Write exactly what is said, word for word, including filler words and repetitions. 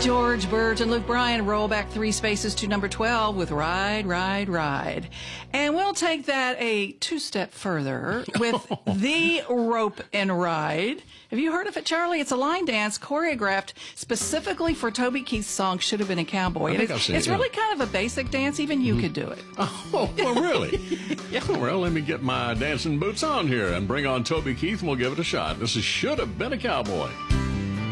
George Burt and Luke Bryan roll back three spaces to number twelve with Ride, Ride, Ride. And we'll take that a two-step further with The Rope and Ride. Have you heard of it, Charlie? It's a line dance choreographed specifically for Toby Keith's song Should Have Been a Cowboy. I think it's I've seen it's it, yeah. really kind of a basic dance. Even you Mm-hmm. could do it. Oh, well, really? Yeah. Well, let me get my dancing boots on here and bring on Toby Keith, and we'll give it a shot. This is Should Have Been a Cowboy.